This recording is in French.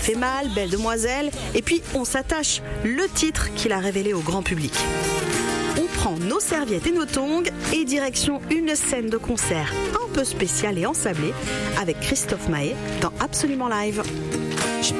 fait mal, Belle Demoiselle, et puis On s'attache, le titre qu'il a révélé au grand public. On prend nos serviettes et nos tongs et direction une scène de concert un peu spéciale et ensablée avec Christophe Maé dans Absolument Live.